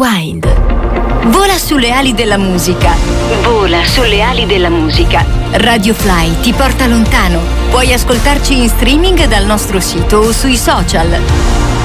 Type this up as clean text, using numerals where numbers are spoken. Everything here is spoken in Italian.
Rewind. Vola sulle ali della musica. Vola sulle ali della musica. Radio Fly ti porta lontano. Puoi ascoltarci in streaming dal nostro sito o sui social.